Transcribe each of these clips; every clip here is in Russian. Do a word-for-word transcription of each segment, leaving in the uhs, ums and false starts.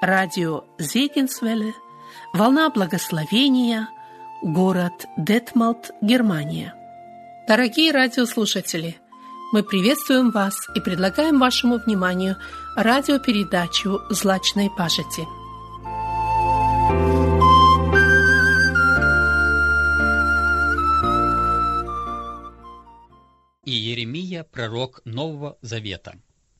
Радио Зегенсвелле, волна благословения, город Детмалт, Германия. Дорогие радиослушатели, мы приветствуем вас и предлагаем вашему вниманию радиопередачу «Злачной пажити». Иеремия, пророк Нового Завета.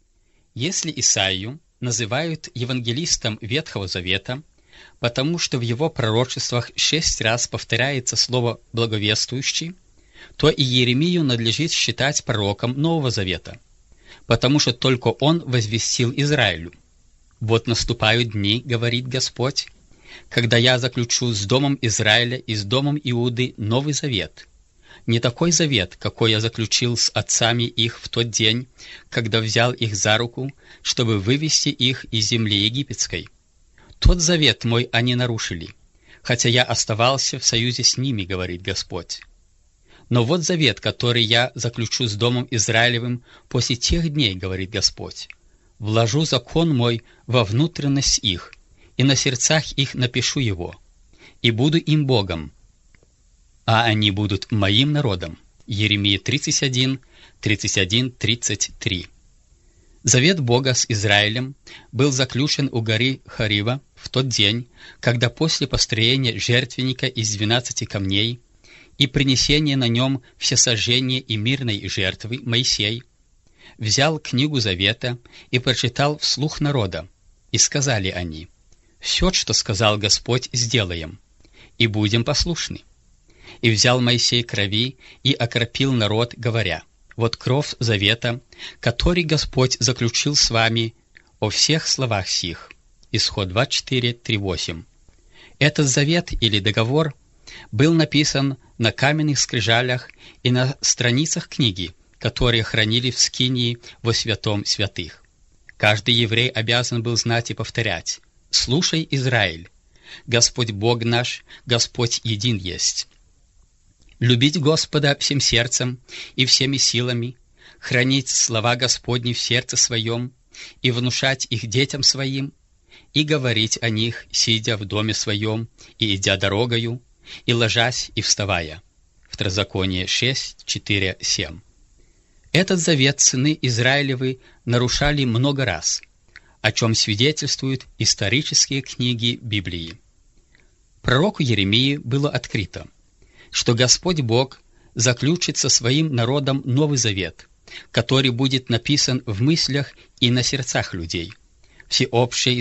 Если Исаию называют евангелистом Ветхого Завета, потому что в его пророчествах шесть раз повторяется слово «благовествующий», то и Иеремию надлежит считать пророком Нового Завета, потому что только он возвестил Израилю: «Вот наступают дни, говорит Господь, когда я заключу с домом Израиля и с домом Иуды Новый Завет, не такой завет, какой я заключил с отцами их в тот день, когда взял их за руку, чтобы вывести их из земли египетской. Тот завет мой они нарушили, хотя я оставался в союзе с ними, говорит Господь. Но вот завет, который я заключу с домом Израилевым после тех дней, говорит Господь. Вложу закон мой во внутренность их, и на сердцах их напишу его, и буду им Богом, а они будут моим народом». Иеремия тридцать один, тридцать один, тридцать три. Завет Бога с Израилем был заключен у горы Хорива в тот день, когда после построения жертвенника из двенадцати камней и принесения на нем всесожжения и мирной жертвы Моисей взял книгу Завета и прочитал вслух народа, и сказали они: «Все, что сказал Господь, сделаем, и будем послушны». И взял Моисей крови и окропил народ, говоря: «Вот кровь завета, который Господь заключил с вами о всех словах сих». Исход двадцать четыре, три, восемь. Этот завет или договор был написан на каменных скрижалях и на страницах книги, которые хранили в скинии во святом святых. Каждый еврей обязан был знать и повторять: «Слушай, Израиль, Господь Бог наш, Господь един есть. Любить Господа всем сердцем и всеми силами, хранить слова Господни в сердце своем и внушать их детям своим, и говорить о них, сидя в доме своем, и идя дорогою, и ложась, и вставая». Второзаконие шесть, четыре, семь. Этот завет сыны Израилевы нарушали много раз, о чем свидетельствуют исторические книги Библии. Пророку Иеремии было открыто, что Господь Бог заключит со своим народом Новый Завет, который будет написан в мыслях и на сердцах людей. Всеобщее